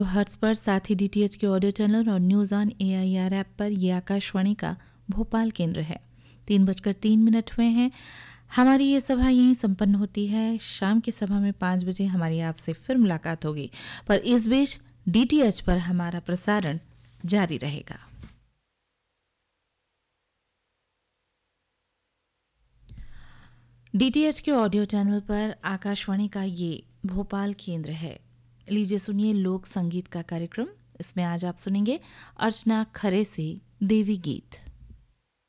Hertz पर, साथ ही DTH के ऑडियो चैनल और न्यूज़ ऑन एआईआर ऐप पर। यह आकाशवाणी का भोपाल केंद्र है। 3:03 हुए हैं। हमारी ये सभा यहीं संपन्न होती है। शाम की सभा में 5 बजे हमारी आपसे फिर मुलाकात होगी, पर इस बीच डीटीएच पर हमारा प्रसारण जारी रहेगा। डीटीएच के ऑडियो चैनल पर आकाशवाणी का ये भोपाल केंद्र है। लीजिए सुनिए लोक संगीत का कार्यक्रम। इसमें आज आप सुनेंगे अर्चना खरे से देवी गीत।